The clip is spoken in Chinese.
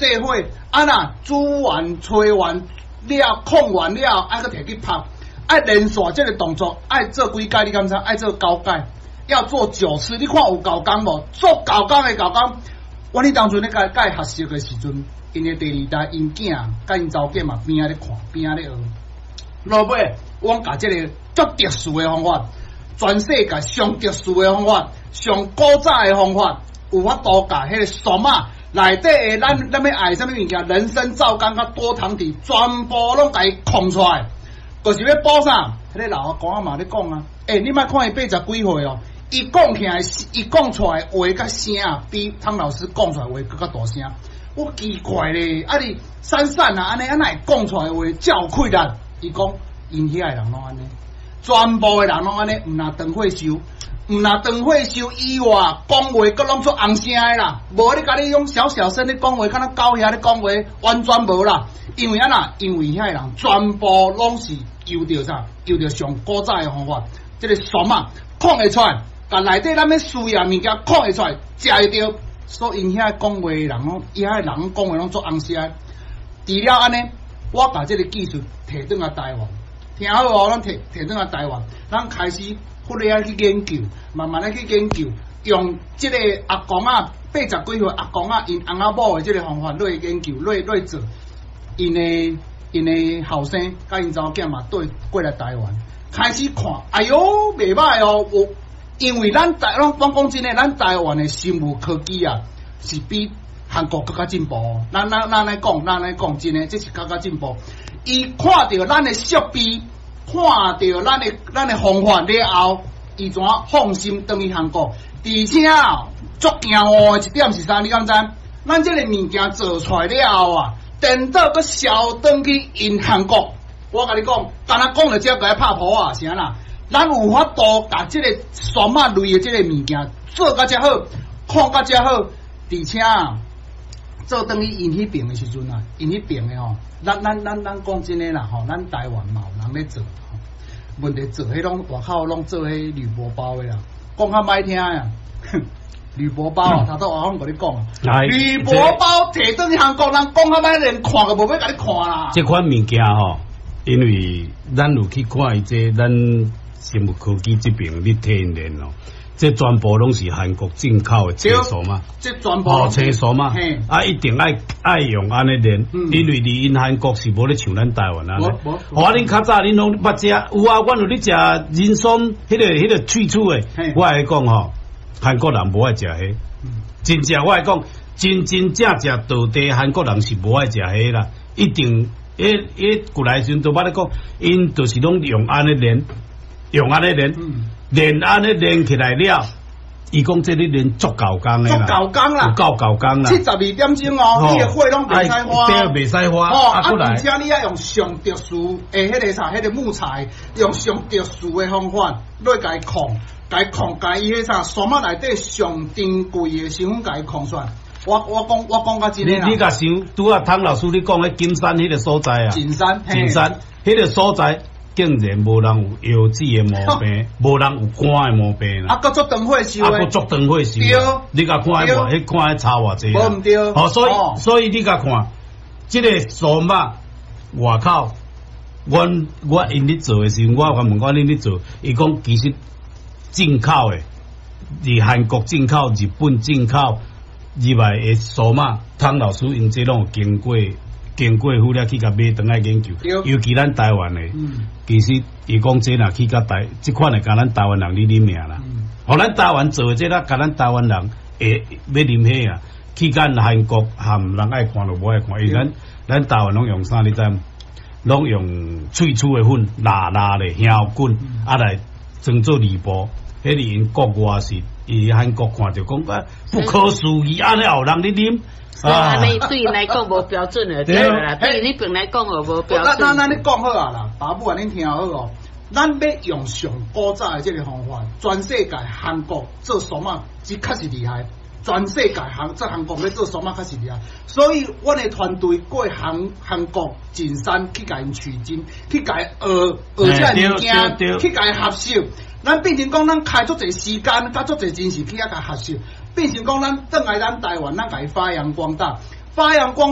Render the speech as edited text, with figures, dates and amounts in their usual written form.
细火，啊那煮完、吹完了、控完了，啊个摕去拍，爱连续这个动作，爱做几届，你敢知？爱做9届，要做9次。你看有够工无？做够工的够工。我哩当初咧甲学习的时阵，因的第2代因囝甲因查某囝嘛边仔咧看，边仔咧学。落尾，我甲这个足特殊的方法，全世界上特殊的方法，上古早的方法，有法度甲迄个数码内底的咱要爱什么物件，人参、皂苷甲多糖体，全部拢甲伊控出来，就是要补啥？迄个老阿公啊嘛咧讲啊，你莫看伊80几岁哦。伊讲起来，伊讲出来话甲声啊，比汤老师讲出来话更较大声。我奇怪咧，啊你闪闪啊，安尼会讲出来话照开力？伊讲因遐个人拢安尼，全部的人拢安尼，毋若长会修，毋若长会修以外，讲话阁拢做红声的啦。无你甲你用小小声咧讲话，敢若狗遐咧讲话，完全无啦。因为安那，因为遐个人全部拢是由着啥？由着上古早的方法，即个数码控会出来。甲内底咱要需要物件控会出来，食会着，所以因遐讲话的人拢，伊遐人讲话拢做红声。除了安尼，我把这个技术摕转来台湾，听好哦，咱摕转来台湾，咱开始忽略去研究，慢慢去研究，用这个阿公啊，80几岁阿公啊，因翁仔某的这个方法来研究，来做，因的后生甲因查某囝嘛对过来台湾，开始看，哎哟，袂歹哦，因为咱讲真诶，咱台湾诶生物科技啊，是比韩国更加进步。咱来讲真诶，这是更加进步。伊看到咱诶设备，看到咱诶方法了后，伊怎放心转去韩国？而且足惊哦，一点是啥？你敢知？咱这个物件做出来了后啊，电脑搁销转去因韩国。我甲你讲，干那讲了只个拍破啊，是安啦。咱有法度把这个数码类的这个物件做甲遮好，控甲遮好，而且做等于因迄边的时阵啊，因迄边的吼，咱讲真诶啦吼，咱台湾嘛有人咧做，问题做迄种外口拢做迄铝箔包的啦，讲较歹听呀，铝箔包啊，头拄我甲你讲，铝箔包摕转去韩国人讲较歹，连看都无要甲你看啦。 这款物件吼，因为咱有去看伊这咱。生物科技这边你体验咯，这全部拢是韩国进口的厕所嘛， 这全部厕所嘛，一定爱用安尼练，因为你因韩国是无咧像咱台湾安尼。我恁较早恁拢捌食，有啊，阮有咧食人参，迄个脆脆的，我来讲吼，韩国人无爱食迄，真正我来讲，真正食道地韩国人是无爱食迄啦，一定古来时都捌咧讲，因就是拢用安尼练。用安尼练安尼练起来了，伊讲这里练足够工的啦， 足够工啦， 够工啦。 72点钟哦，你的火拢袂使花， 对，袂使花。 而且你要用上特殊诶，迄个啥，迄个木材，用上特殊的方法来甲伊控，甲伊迄啥，数码内底上珍贵的成分甲伊控出来。我讲甲真诶啦。 你甲想拄啊，汤老师你讲迄金山迄个所在啊， 金山迄个所在。竟然无人有腰子的毛病，无人有肝的毛病啦。 啊，搁做长火烧搁做长火烧。对，你甲看迄看迄差偌济无毋对。 所以你甲看，即个数码外口，我因咧做的时候，我问我恁咧做，伊讲其实进口的，伫韩国进口、日本进口入来的数码，汤老师因这拢有经过后了去甲买倒来研究，尤其咱台湾的，其实伊讲这若去甲即款的，甲咱台湾人哩啉命啦。互咱台湾做的这甲咱台湾人会要啉迄啊，去咱韩国含人爱看就无爱看，因为咱台湾拢用啥？你知？拢用脆脆的粉、辣的香滚，来装做铝箔。迄是因国外是，伊韩国看着讲不可思议，安尼也有人咧啉。 安尼对因来讲无标准的，对啦。对你本来讲无标准。 咱你讲好啊啦，爸母啊，恁听好哦。咱要用上古早的这个方法，全世界韩国做数码，这确实厉害。全世界在韩国要做数码确实厉害，所以阮的团队过韩国进山去甲因取经，去甲学这物件，去甲合作。咱变成讲，咱开足侪时间，甲足侪真是去甲合作。变成讲，咱转来咱台湾，咱甲伊发扬光大，发扬光。